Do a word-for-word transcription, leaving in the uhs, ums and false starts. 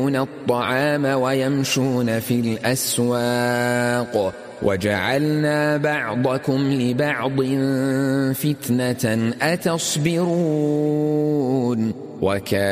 يأكلون الطعام ويمشون في الأسواق وجعلنا بعضكم لبعض فتنة أتصبرون وكان